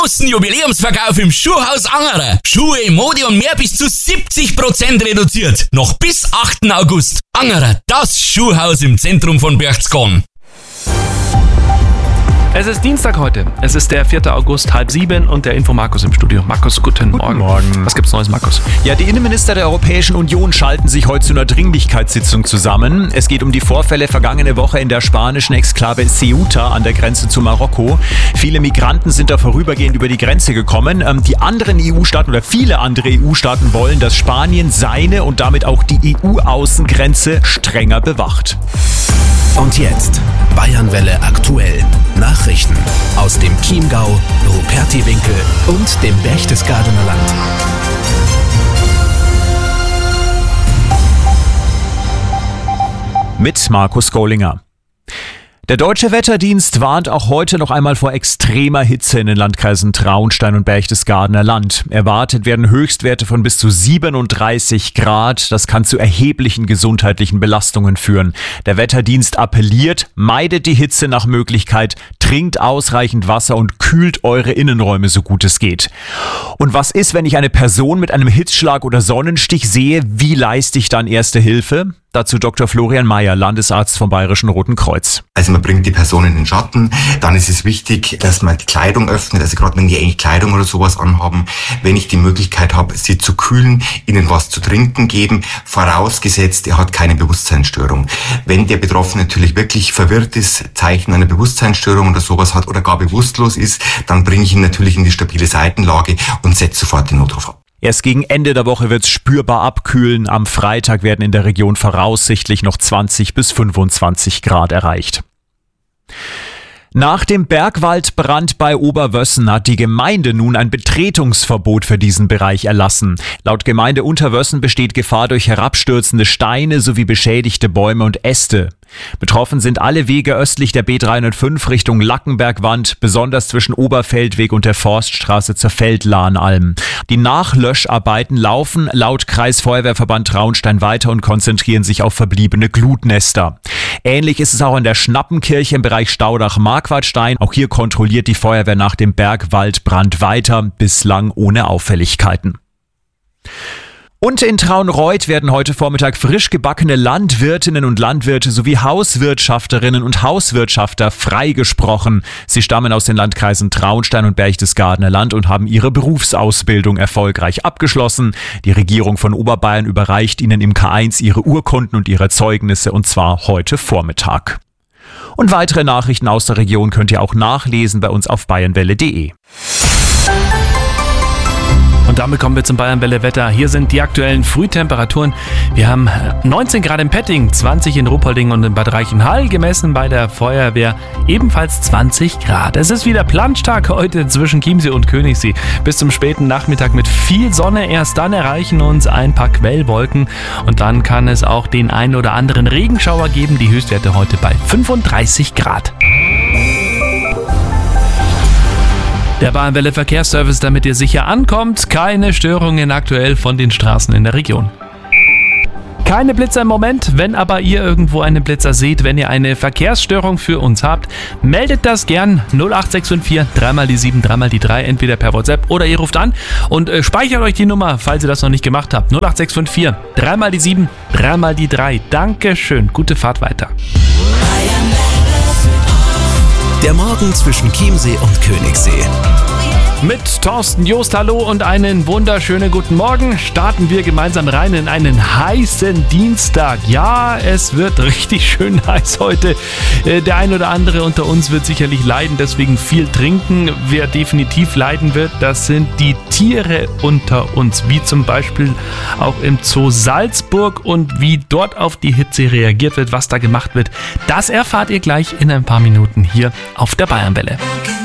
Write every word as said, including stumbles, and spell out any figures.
großen Jubiläumsverkauf im Schuhhaus Angerer. Schuhe, Mode und mehr bis zu siebzig Prozent reduziert. Noch bis achten August. Angerer, das Schuhhaus im Zentrum von Berchtesgaden. Es ist Dienstag heute. Es ist der vierte August, halb sieben und der Info Markus im Studio. Markus, guten, guten Morgen. Morgen. Was gibt's Neues, Markus? Ja, die Innenminister der Europäischen Union schalten sich heute zu einer Dringlichkeitssitzung zusammen. Es geht um die Vorfälle vergangene Woche in der spanischen Exklave Ceuta an der Grenze zu Marokko. Viele Migranten sind da vorübergehend über die Grenze gekommen. Die anderen E U-Staaten oder viele andere E U-Staaten wollen, dass Spanien seine und damit auch die E U-Außengrenze strenger bewacht. Und jetzt Bayernwelle aktuell. Nachrichten aus dem Chiemgau, Rupertiwinkel und dem Berchtesgadener Land. Mit Markus Gollinger. Der Deutsche Wetterdienst warnt auch heute noch einmal vor extremer Hitze in den Landkreisen Traunstein und Berchtesgadener Land. Erwartet werden Höchstwerte von bis zu siebenunddreißig Grad. Das kann zu erheblichen gesundheitlichen Belastungen führen. Der Wetterdienst appelliert, meidet die Hitze nach Möglichkeit, trinkt ausreichend Wasser und kühlt eure Innenräume so gut es geht. Und was ist, wenn ich eine Person mit einem Hitzschlag oder Sonnenstich sehe? Wie leiste ich dann erste Hilfe? Dazu Doktor Florian Mayer, Landesarzt vom Bayerischen Roten Kreuz. Also man bringt die Person in den Schatten, dann ist es wichtig, dass man die Kleidung öffnet, also gerade wenn die enge Kleidung oder sowas anhaben, wenn ich die Möglichkeit habe, sie zu kühlen, ihnen was zu trinken geben, vorausgesetzt, er hat keine Bewusstseinsstörung. Wenn der Betroffene natürlich wirklich verwirrt ist, Zeichen einer Bewusstseinsstörung oder sowas hat oder gar bewusstlos ist, dann bringe ich ihn natürlich in die stabile Seitenlage und setze sofort den Notruf ab. Erst gegen Ende der Woche wird es spürbar abkühlen. Am Freitag werden in der Region voraussichtlich noch zwanzig bis fünfundzwanzig Grad erreicht. Nach dem Bergwaldbrand bei Oberwössen hat die Gemeinde nun ein Betretungsverbot für diesen Bereich erlassen. Laut Gemeinde Unterwössen besteht Gefahr durch herabstürzende Steine sowie beschädigte Bäume und Äste. Betroffen sind alle Wege östlich der B dreihundertfünf Richtung Lackenbergwand, besonders zwischen Oberfeldweg und der Forststraße zur Feldlahnalm. Die Nachlöscharbeiten laufen laut Kreisfeuerwehrverband Traunstein weiter und konzentrieren sich auf verbliebene Glutnester. Ähnlich ist es auch in der Schnappenkirche im Bereich Staudach-Marquardstein. Auch hier kontrolliert die Feuerwehr nach dem Bergwaldbrand weiter, bislang ohne Auffälligkeiten. Und in Traunreut werden heute Vormittag frisch gebackene Landwirtinnen und Landwirte sowie Hauswirtschafterinnen und Hauswirtschafter freigesprochen. Sie stammen aus den Landkreisen Traunstein und Berchtesgadener Land und haben ihre Berufsausbildung erfolgreich abgeschlossen. Die Regierung von Oberbayern überreicht ihnen im K eins ihre Urkunden und ihre Zeugnisse, und zwar heute Vormittag. Und weitere Nachrichten aus der Region könnt ihr auch nachlesen bei uns auf bayernwelle punkt de. Und damit kommen wir zum Bayernwelle-Wetter. Hier sind die aktuellen Frühtemperaturen. Wir haben neunzehn Grad in Petting, zwanzig in Ruppolding und in Bad Reichenhall, gemessen bei der Feuerwehr ebenfalls zwanzig Grad. Es ist wieder Planschtag heute zwischen Chiemsee und Königssee. Bis zum späten Nachmittag mit viel Sonne. Erst dann erreichen uns ein paar Quellwolken und dann kann es auch den einen oder anderen Regenschauer geben. Die Höchstwerte heute bei fünfunddreißig Grad. Der Bayernwelle Verkehrsservice, damit ihr sicher ankommt. Keine Störungen aktuell von den Straßen in der Region. Keine Blitzer im Moment, wenn aber ihr irgendwo einen Blitzer seht, wenn ihr eine Verkehrsstörung für uns habt, meldet das gern null acht sechs fünf vier, dreimal die sieben, dreimal die drei, entweder per WhatsApp oder ihr ruft an und äh, speichert euch die Nummer, falls ihr das noch nicht gemacht habt. null acht sechs fünf vier, dreimal die sieben, dreimal die drei. Dankeschön, gute Fahrt weiter. Der Morgen zwischen Chiemsee und Königssee. Mit Thorsten Joost, hallo und einen wunderschönen guten Morgen. Starten wir gemeinsam rein in einen heißen Dienstag. Ja, es wird richtig schön heiß heute. Der ein oder andere unter uns wird sicherlich leiden, deswegen viel trinken. Wer definitiv leiden wird, das sind die Tiere unter uns, wie zum Beispiel auch im Zoo Salzburg, und wie dort auf die Hitze reagiert wird, was da gemacht wird. Das erfahrt ihr gleich in ein paar Minuten hier auf der Bayernwelle.